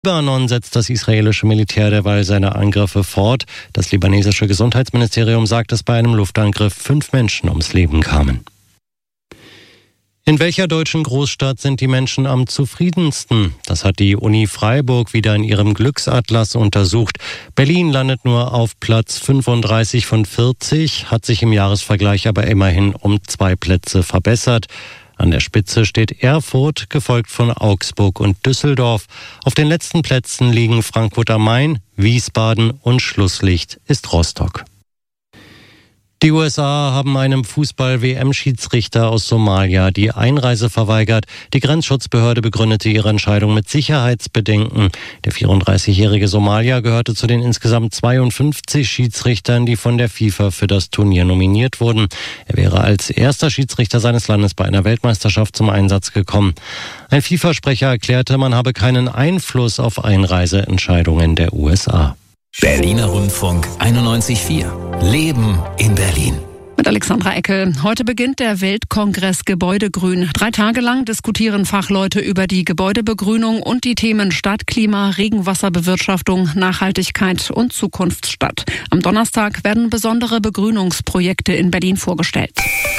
Libanon setzt das israelische Militär derweil seine Angriffe fort. Das libanesische Gesundheitsministerium sagt, dass bei einem Luftangriff 5 Menschen ums Leben kamen. In welcher deutschen Großstadt sind die Menschen am zufriedensten? Das hat die Uni Freiburg wieder in ihrem Glücksatlas untersucht. Berlin landet nur auf Platz 35 von 40, hat sich im Jahresvergleich aber immerhin um 2 Plätze verbessert. An der Spitze steht Erfurt, gefolgt von Augsburg und Düsseldorf. Auf den letzten Plätzen liegen Frankfurt am Main, Wiesbaden und Schlusslicht ist Rostock. Die USA haben einem Fußball-WM-Schiedsrichter aus Somalia die Einreise verweigert. Die Grenzschutzbehörde begründete ihre Entscheidung mit Sicherheitsbedenken. Der 34-jährige Somalier gehörte zu den insgesamt 52 Schiedsrichtern, die von der FIFA für das Turnier nominiert wurden. Er wäre als erster Schiedsrichter seines Landes bei einer Weltmeisterschaft zum Einsatz gekommen. Ein FIFA-Sprecher erklärte, man habe keinen Einfluss auf Einreiseentscheidungen der USA. Berliner Rundfunk 91.4. Leben in Berlin. Mit Alexandra Eckel. Heute beginnt der Weltkongress Gebäudegrün. 3 Tage lang diskutieren Fachleute über die Gebäudebegrünung und die Themen Stadtklima, Regenwasserbewirtschaftung, Nachhaltigkeit und Zukunftsstadt. Am Donnerstag werden besondere Begrünungsprojekte in Berlin vorgestellt.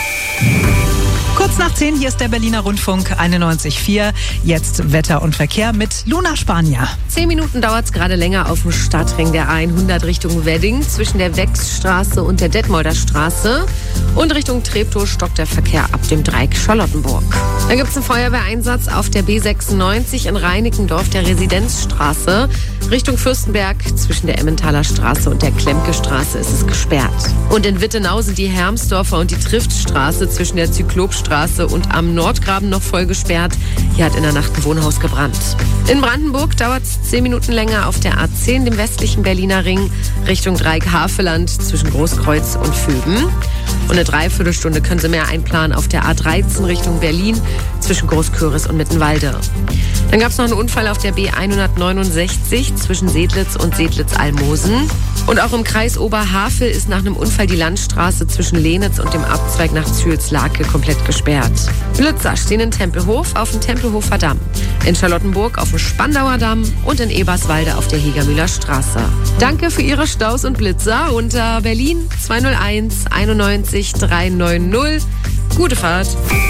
Kurz nach 10, hier ist der Berliner Rundfunk 91.4. Jetzt Wetter und Verkehr mit Luna Spanier. 10 Minuten dauert es gerade länger auf dem Stadtring der A100 Richtung Wedding. Zwischen der Wechsstraße und der Detmolder Straße. Und Richtung Treptow stockt der Verkehr ab dem Dreieck Charlottenburg. Dann gibt es einen Feuerwehreinsatz auf der B96 in Reinickendorf, der Residenzstraße. Richtung Fürstenberg zwischen der Emmentaler Straße und der Klemke-Straße ist es gesperrt. Und in Wittenau sind die Hermsdorfer und die Triftstraße zwischen der Zyklopstraße und am Nordgraben noch voll gesperrt. Hier hat in der Nacht ein Wohnhaus gebrannt. In Brandenburg dauert es 10 Minuten länger auf der A10, dem westlichen Berliner Ring, Richtung Dreieck-Haveland zwischen Großkreuz und Vöben. Und eine Dreiviertelstunde können Sie mehr einplanen auf der A13 Richtung Berlin zwischen Großköris und Mittenwalde. Dann gab es noch einen Unfall auf der B169 zwischen Sedlitz und Sedlitz-Almosen. Und auch im Kreis Oberhavel ist nach einem Unfall die Landstraße zwischen Lenitz und dem Abzweig nach Zühlslake komplett gesperrt. Blitzer stehen in Tempelhof auf dem Tempelhofer Damm, in Charlottenburg auf dem Spandauer Damm und in Eberswalde auf der Hegermühler Straße. Danke für Ihre Staus und Blitzer unter Berlin 201 91 390. Gute Fahrt.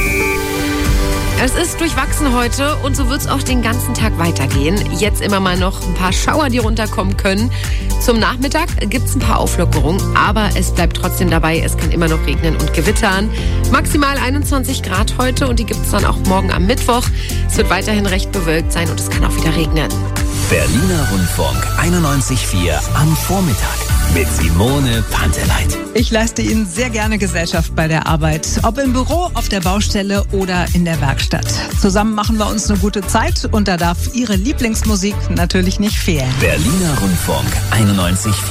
Es ist durchwachsen heute und so wird es auch den ganzen Tag weitergehen. Jetzt immer mal noch ein paar Schauer, die runterkommen können. Zum Nachmittag gibt es ein paar Auflockerungen, aber es bleibt trotzdem dabei. Es kann immer noch regnen und gewittern. Maximal 21 Grad heute und die gibt es dann auch morgen am Mittwoch. Es wird weiterhin recht bewölkt sein und es kann auch wieder regnen. Berliner Rundfunk 91.4 am Vormittag mit Simone Panteleit. Ich leiste Ihnen sehr gerne Gesellschaft bei der Arbeit, ob im Büro, auf der Baustelle oder in der Werkstatt. Zusammen machen wir uns eine gute Zeit und da darf Ihre Lieblingsmusik natürlich nicht fehlen. Berliner Rundfunk 91.4.